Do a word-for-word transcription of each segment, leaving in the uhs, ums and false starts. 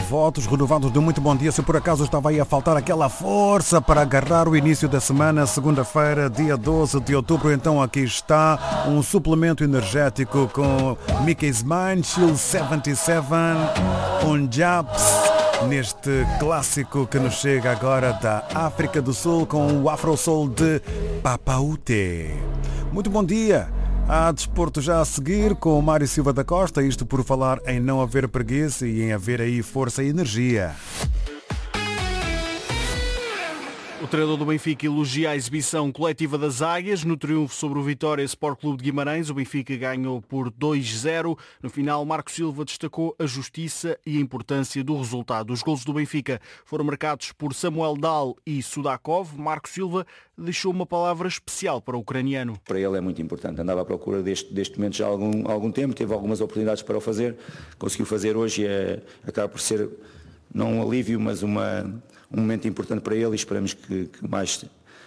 Votos renovados de muito bom dia. Se por acaso estava aí a faltar aquela força para agarrar o início da semana, segunda-feira, dia doze de outubro, então aqui está um suplemento energético com Mickey's Mind, Chill setenta e sete, Punjabs, neste clássico que nos chega agora da África do Sul com o Afro Soul de Papaute. Muito bom dia. Há desporto já a seguir com o Mário Silva da Costa, isto por falar em não haver preguiça e em haver aí força e energia. O treinador do Benfica elogia a exibição coletiva das Águias no triunfo sobre o Vitória Sport Clube de Guimarães. O Benfica ganhou por dois a zero. No final, Marco Silva destacou a justiça e a importância do resultado. Os golos do Benfica foram marcados por Samuel Dal e Sudakov. Marco Silva deixou uma palavra especial para o ucraniano. Para ele é muito importante. Andava à procura deste, deste momento já há algum, algum tempo. Teve algumas oportunidades para o fazer. Conseguiu fazer hoje e é, acaba por ser não um alívio, mas uma... um momento importante para ele e esperamos que, que mais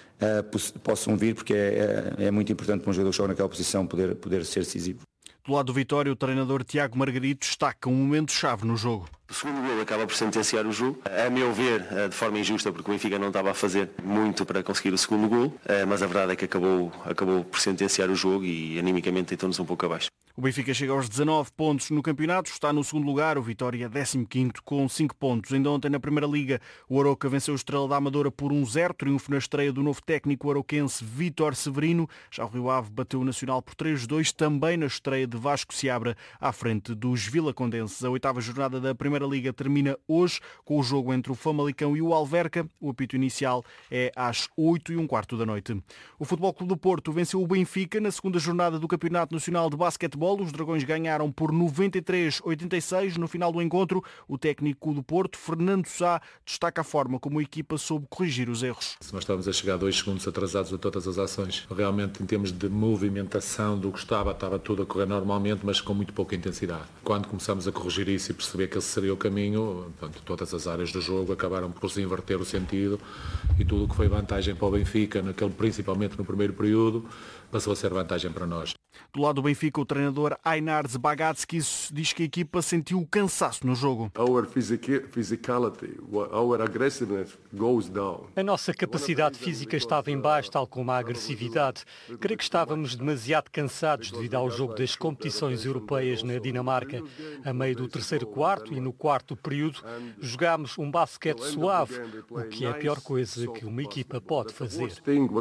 uh, possam vir, porque é, é, é muito importante para um jogador que joga naquela posição poder, poder ser decisivo. Do lado do Vitória, o treinador Tiago Margarito destaca um momento-chave no jogo. O segundo gol acaba por sentenciar o jogo, a meu ver, de forma injusta, porque o Benfica não estava a fazer muito para conseguir o segundo gol, mas a verdade é que acabou, acabou por sentenciar o jogo e animicamente deitou-nos um pouco abaixo. O Benfica chega aos dezanove pontos no campeonato, está no segundo lugar, o Vitória décimo quinto com cinco pontos. Ainda ontem na Primeira Liga, o Arouca venceu o Estrela da Amadora por um a zero, triunfo na estreia do novo técnico arouquense Vítor Severino. Já o Rio Ave bateu o Nacional por três a dois, também na estreia de Vasco Seabra, à frente dos vilacondenses. A oitava jornada da Primeira Liga termina hoje com o jogo entre o Famalicão e o Alverca. O apito inicial é às oito e um quarto da noite. O Futebol Clube do Porto venceu o Benfica na segunda jornada do Campeonato Nacional de Basquetebol. Os Dragões ganharam por noventa e três a oitenta e seis. No final do encontro, o técnico do Porto, Fernando Sá, destaca a forma como a equipa soube corrigir os erros. Nós estávamos a chegar dois segundos atrasados a todas as ações. Realmente, em termos de movimentação do que estava, estava tudo a correr normalmente, mas com muito pouca intensidade. Quando começamos a corrigir isso e perceber que esse seria o caminho, portanto, todas as áreas do jogo acabaram por se inverter o sentido e tudo o que foi vantagem para o Benfica, naquele, principalmente no primeiro período, passou a ser vantagem para nós. Do lado do Benfica, o treinador Ainar Zbagatskis diz que a equipa sentiu cansaço no jogo. Our physicality, our aggressiveness goes down. A nossa capacidade física estava em baixo, tal como a agressividade. Creio que estávamos demasiado cansados devido ao jogo das competições europeias na Dinamarca. A meio do terceiro quarto e no quarto período, jogámos um basquete suave, o que é a pior coisa que uma equipa pode fazer.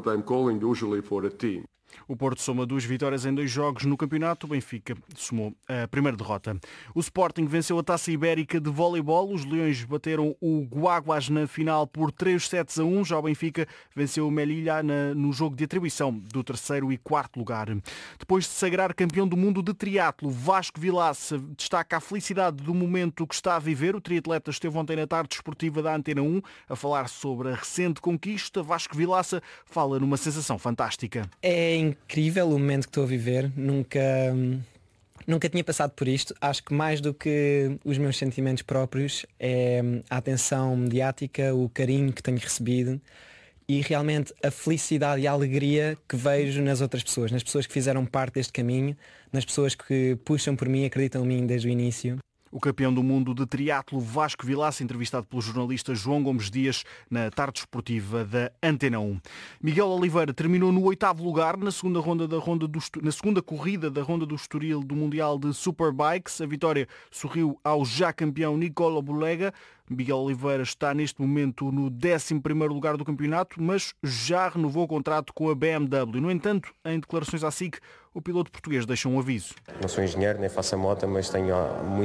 O Porto soma duas vitórias em dois jogos no campeonato. O Benfica somou a primeira derrota. O Sporting venceu a Taça Ibérica de voleibol. Os Leões bateram o Guaguas na final por três sets a um. Já o Benfica venceu o Melilla na, no jogo de atribuição do terceiro e quarto lugar. Depois de sagrar campeão do mundo de triatlo, Vasco Vilaça destaca a felicidade do momento que está a viver. O triatleta esteve ontem na tarde esportiva da Antena um a falar sobre a recente conquista. Vasco Vilaça fala numa sensação fantástica. É incrível o momento que estou a viver. Nunca, nunca tinha passado por isto. Acho que mais do que os meus sentimentos próprios é a atenção mediática, o carinho que tenho recebido e realmente a felicidade e a alegria que vejo nas outras pessoas, nas pessoas que fizeram parte deste caminho, nas pessoas que puxam por mim e acreditam em mim desde o início. O campeão do mundo de triatlo Vasco Vilaça, entrevistado pelo jornalista João Gomes Dias na tarde esportiva da Antena um. Miguel Oliveira terminou no oitavo lugar na segunda, ronda da ronda do, na segunda corrida da Ronda do Estoril do Mundial de Superbikes. A vitória sorriu ao já campeão Nicola Bulega. Miguel Oliveira está neste momento no décimo primeiro lugar do campeonato, mas já renovou o contrato com a B M W. No entanto, em declarações à S I C, o piloto português deixa um aviso. Não sou engenheiro, nem faço a moto, mas tenho muito